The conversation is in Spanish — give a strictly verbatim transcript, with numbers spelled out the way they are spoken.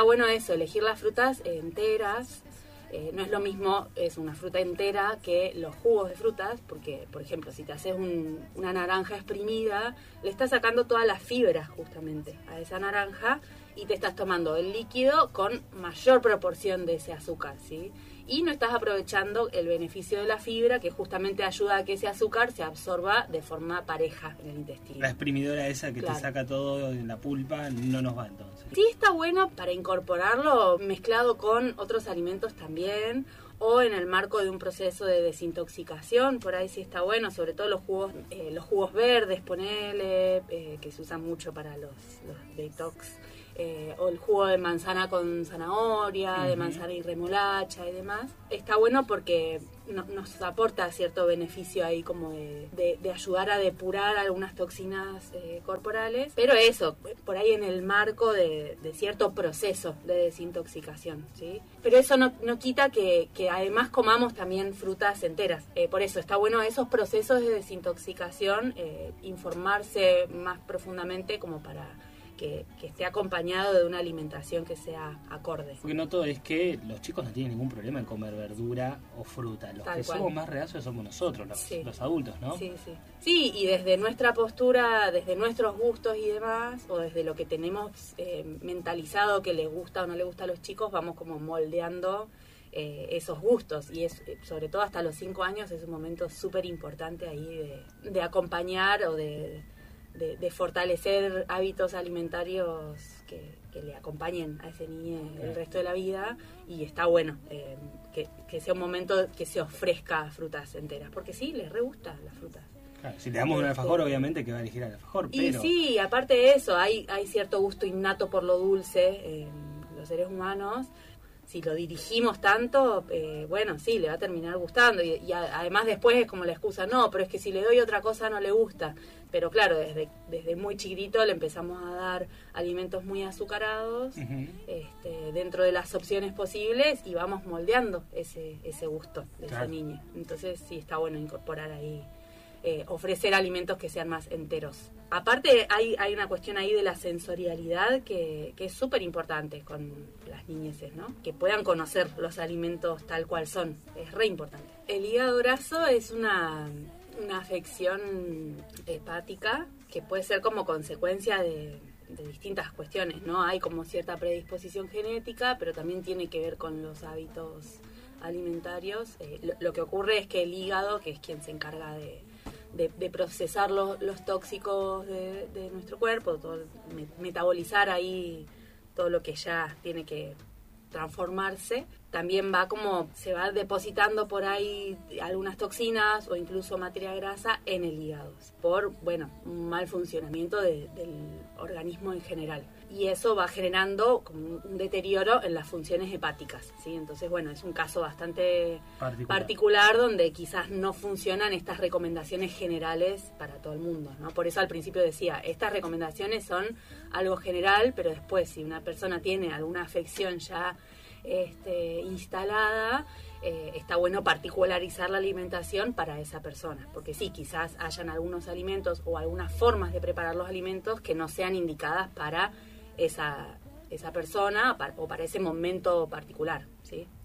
está bueno eso, elegir las frutas enteras. Eh, no es lo mismo, es una fruta entera que los jugos de frutas, porque, por ejemplo, si te haces un, una naranja exprimida, le estás sacando todas las fibras justamente a esa naranja y te estás tomando el líquido con mayor proporción de ese azúcar, ¿sí? Y no estás aprovechando el beneficio de la fibra, que justamente ayuda a que ese azúcar se absorba de forma pareja en el intestino. La exprimidora esa que claro. te saca todo en la pulpa no nos va entonces. Sí está bueno para incorporarlo mezclado con otros alimentos también, o en el marco de un proceso de desintoxicación, por ahí sí está bueno, sobre todo los jugos eh, los jugos verdes, ponele, eh, que se usan mucho para los, los detox. Eh, o el jugo de manzana con zanahoria, uh-huh. de manzana y remolacha y demás. Está bueno porque no, nos aporta cierto beneficio ahí como de, de, de ayudar a depurar algunas toxinas eh, corporales, pero eso, por ahí en el marco de, de cierto proceso de desintoxicación, ¿sí? Pero eso no, no quita que, que además comamos también frutas enteras. Eh, por eso está bueno esos procesos de desintoxicación, eh, informarse más profundamente como para Que, que esté acompañado de una alimentación que sea acorde. Porque no todo es que los chicos no tienen ningún problema en comer verdura o fruta. Los Tal que cual. somos más reacios somos nosotros, los, sí. los adultos, ¿no? Sí, sí. Sí, y desde nuestra postura, desde nuestros gustos y demás, o desde lo que tenemos eh, mentalizado que les gusta o no les gusta a los chicos, vamos como moldeando eh, esos gustos. Y es sobre todo hasta los cinco años es un momento súper importante ahí de, de acompañar o de... De, de fortalecer hábitos alimentarios que, que le acompañen a ese niño el resto de la vida, y está bueno eh, que, que sea un momento que se ofrezca frutas enteras, porque sí, les re gusta las frutas. Claro, si le damos un alfajor, obviamente que va a elegir al alfajor, y pero... sí, aparte de eso, hay, hay cierto gusto innato por lo dulce en los seres humanos. Si lo dirigimos tanto, eh, bueno, sí, le va a terminar gustando. Y, y a, además después es como la excusa, no, pero es que si le doy otra cosa no le gusta. Pero claro, desde, desde muy chiquitito le empezamos a dar alimentos muy azucarados, uh-huh. este, dentro de las opciones posibles, y vamos moldeando ese, ese gusto de claro. ese niño. Entonces sí está bueno incorporar ahí, eh, ofrecer alimentos que sean más enteros. Aparte hay, hay una cuestión ahí de la sensorialidad que, que es súper importante con las niñeces, ¿no? Que puedan conocer los alimentos tal cual son, es re importante. El hígado graso es una, una afección hepática que puede ser como consecuencia de, de distintas cuestiones, ¿no? Hay como cierta predisposición genética, pero también tiene que ver con los hábitos alimentarios. Eh, lo, lo que ocurre es que el hígado, que es quien se encarga de De, de procesar los, los tóxicos de, de nuestro cuerpo, todo, me, metabolizar ahí todo lo que ya tiene que transformarse, también va como, se va depositando por ahí algunas toxinas o incluso materia grasa en el hígado, por, bueno, un mal funcionamiento de, del organismo en general. Y eso va generando como un deterioro en las funciones hepáticas, ¿sí? Entonces, bueno, es un caso bastante particular, particular donde quizás no funcionan estas recomendaciones generales para todo el mundo, ¿no? Por eso al principio decía, estas recomendaciones son algo general, pero después si una persona tiene alguna afección ya este, instalada, eh, está bueno particularizar la alimentación para esa persona, porque sí, quizás hayan algunos alimentos o algunas formas de preparar los alimentos que no sean indicadas para esa, esa persona o para ese momento particular, ¿sí?